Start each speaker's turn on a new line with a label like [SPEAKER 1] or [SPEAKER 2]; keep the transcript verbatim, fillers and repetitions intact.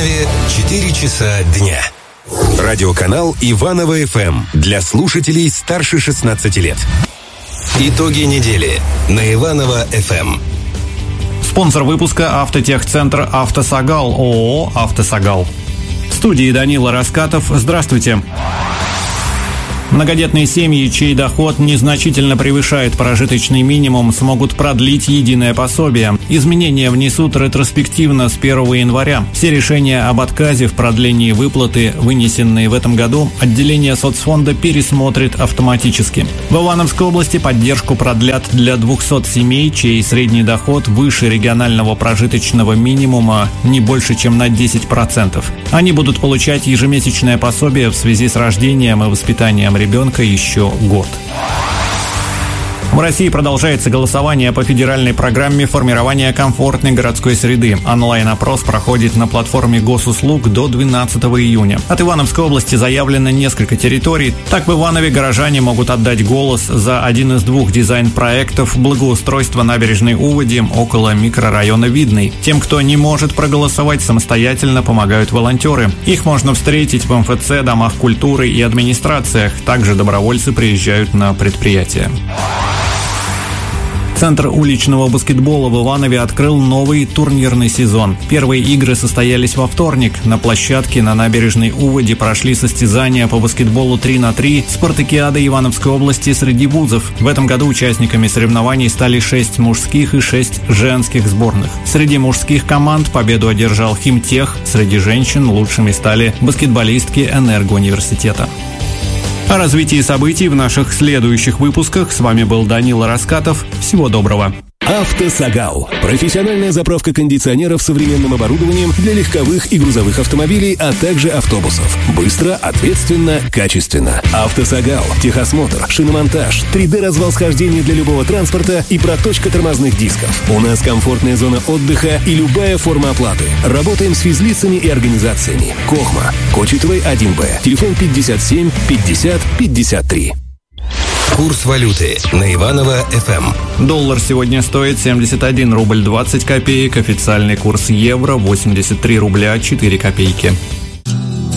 [SPEAKER 1] Иванове четыре часа дня. Радиоканал Иваново эф эм для слушателей старше шестнадцати лет. Итоги недели на Иваново эф эм.
[SPEAKER 2] Спонсор выпуска — автотехцентр «Автосагал», ООО «Автосагал». В студии Данила Раскатов. Здравствуйте. Многодетные семьи, чей доход незначительно превышает прожиточный минимум, смогут продлить единое пособие. Изменения внесут ретроспективно с первого января. Все решения об отказе в продлении выплаты, вынесенные в этом году, отделение соцфонда пересмотрит автоматически. В Ивановской области поддержку продлят для двухсот семей, чей средний доход выше регионального прожиточного минимума не больше, чем на десять процентов. Они будут получать ежемесячное пособие в связи с рождением и воспитанием ребенка еще год. В России продолжается голосование по федеральной программе формирования комфортной городской среды. Онлайн-опрос проходит на платформе госуслуг до двенадцатого июня. От Ивановской области заявлено несколько территорий. Так, в Иванове горожане могут отдать голос за один из двух дизайн-проектов благоустройства набережной Уводи около микрорайона Видный. Тем, кто не может проголосовать самостоятельно, помогают волонтеры. Их можно встретить в эм эф цэ, домах культуры и администрациях. Также добровольцы приезжают на предприятия. Центр уличного баскетбола в Иванове открыл новый турнирный сезон. Первые игры состоялись во вторник. На площадке на набережной Уводи прошли состязания по баскетболу три на три спартакиады Ивановской области среди вузов. В этом году участниками соревнований стали шесть мужских и шесть женских сборных. Среди мужских команд победу одержал Химтех, среди женщин лучшими стали баскетболистки Энергоуниверситета. О развитии событий в наших следующих выпусках. С вами был Данила Раскатов. Всего доброго.
[SPEAKER 3] «Автосагал» – профессиональная заправка кондиционеров современным оборудованием для легковых и грузовых автомобилей, а также автобусов. Быстро, ответственно, качественно. «Автосагал» – техосмотр, шиномонтаж, три дэ-развал схождения для любого транспорта и проточка тормозных дисков. У нас комфортная зона отдыха и любая форма оплаты. Работаем с физлицами и организациями. Кохма, Кочетовой один бэ. Телефон пятьдесят семь пятьдесят пятьдесят три.
[SPEAKER 1] Курс валюты на Иваново эф эм.
[SPEAKER 2] Доллар сегодня стоит семьдесят один рубль двадцать копеек. Официальный курс евро восемьдесят три рубля четыре копейки.